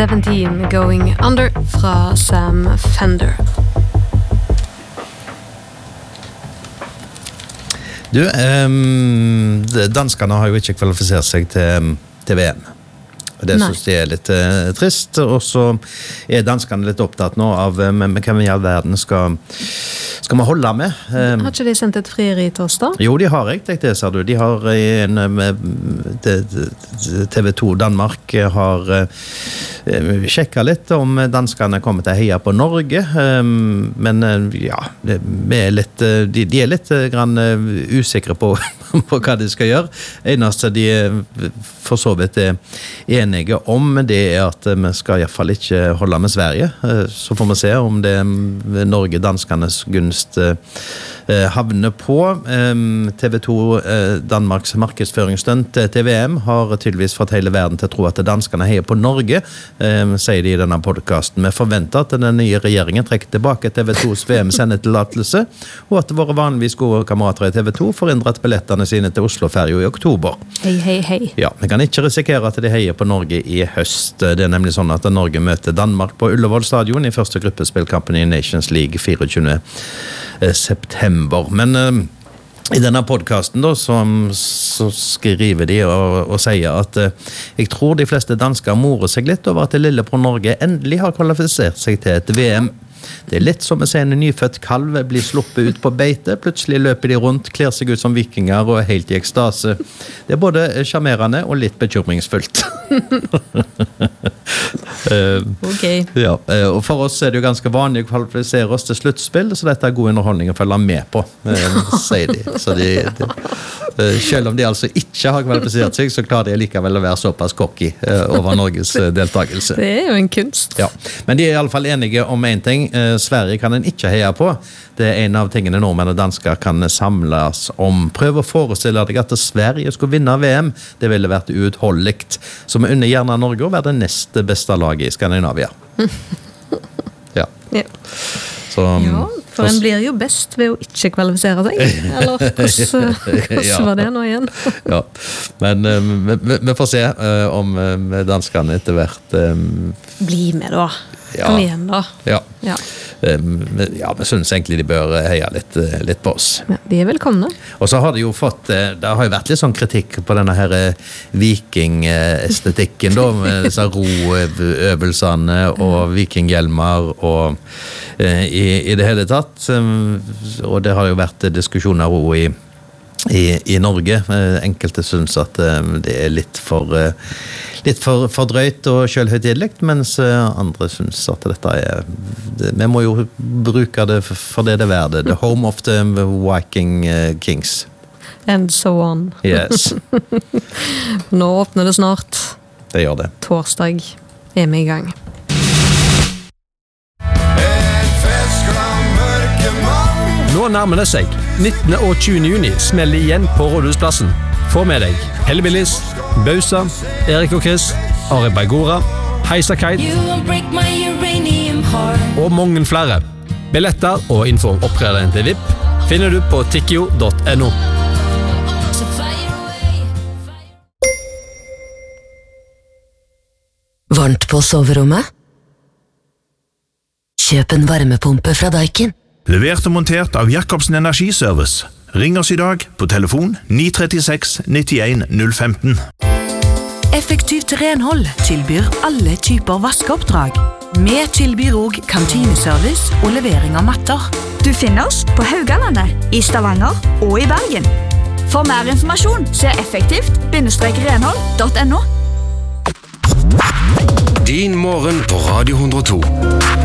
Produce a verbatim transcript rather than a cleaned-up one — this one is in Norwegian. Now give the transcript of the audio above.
seventeen Going Under fra Sam Fender. Du, um, danskene har jo ikke kvalifisert seg til, til V M. Det Nei. Synes jeg er litt uh, trist, og så er danskene litt opptatt nå av um, hvem i all verden skal, skal man holde med. Um, har ikke de sendt et frieri til oss da? Jo, de har jeg, tenkte jeg, sa du. De har en um, T V to Danmark har uh, sjekket litt om danskene kommer til å heie på Norge, um, men uh, ja, vi er litt, uh, de, de er litt uh, grann, uh, usikre på, på hva de skal gjøre. Eneste de uh, for så vidt er enige om, det er at vi skal i hvert fall ikke holde med Sverige. Så får vi se om det Norge-danskenes gunst havner på. T V to Danmarks markedsføringsstunt til V M har tydeligvis fått hele verden til å tro at danskene heier på Norge, sier de i denne podcasten. Vi forventer at den nye regjeringen trekker tilbake T V tos V M-sendetillatelse, og at våre vanligvis gode kamerater i T V to får inndrett billettene sine til Oslo-ferie i oktober. Hei, hei, hei. Ja, vi kan ikke risikere at de heier på Norge i høst. Det er nemlig sånn at Norge møter Danmark på Ullevål stadion i første gruppespillkampen i Nations League fireogtyvende september. Men uh, i denne podcasten da, så, så skriver de og, og sier at uh, jeg tror de fleste dansker morer seg litt over at det lille på Norge endelig har kvalifisert seg til et V M. Det er litt som å se en nyfødt kalv blir sluppet ut på beite. Plutselig løper de rundt, kler seg ut som vikinger og er helt i ekstase. Det er både charmerende og litt bekymringsfullt. Ok. Ja, og for oss er det jo ganske vanlig å kvalifisere oss til sluttspill, så dette er god underholdning å følge med på, sier de. Så de, de selv om de altså ikke har kvalifisert seg, så klarer de likevel å være såpass cocky over Norges deltakelse. Det er jo en kunst. Ja, men de er i alle fall enige om en ting. Sverige kan en ikke heie på. Det er en av tingene nordmenn og dansker kan samles om. Prøv å forestille deg at Sverige skulle vinne V M. Det ville vært uutholdelig. Så vi unner gjerne Norge å være det neste beste laget i Skandinavia. Ja. Ja. Så, ja, for en blir jo best ved å ikke kvalifisere seg. Eller hvordan, hvordan ja. Var det nå igjen? Ja, men um, vi, vi får se uh, om um, danskene etter hvert um, bli med da. Ja. Kom igjen da. Ja. Ja. Um, ja, vi synes egentlig de bør heie litt, litt på oss. Ja, de er velkomne. Og så har de jo fått, det har jo vært litt sånn kritikk på denne her vikingestetikken da, med disse roøvelsene og vikinghjelmer og uh, i, i det hele tatt. Um, og det har jo vært diskusjoner ro i I, i Norge. Enkelte synes at det er litt for litt for, for drøyt og selvhøytidelig, mens andre synes at dette er det, vi må jo bruke det for det det er verdt. The home of the Viking Kings. And so on. Yes. Nå åpner det snart. Det gjør det. Torsdag er vi i gang. Nå nærmer det seg. nittende og tjuende juni smeller igjen på Rådhusplassen. Få med deg Helle Billis, Bausa, Erik og Chris, Ari Bergora, Heisa Kite og mange flere. Billetter og info om opptrederen til V I P finner du på tikkio punktum no. Varmt på soverommet? Kjøp en varmepumpe fra Daikin. Levert og montert av Jacobsen Energiservice. Ring oss i dag på telefon ni tre seks, ni en, null fem. Effektivt renhold tilbyr alle typer vaskeoppdrag. Vi tilbyr også kantineservice og levering av matter. Du finner oss på Haugalandet, i Stavanger og i Bergen. For mer informasjon, se effektivt renhold punktum no. Din morgen på Radio hundre og to.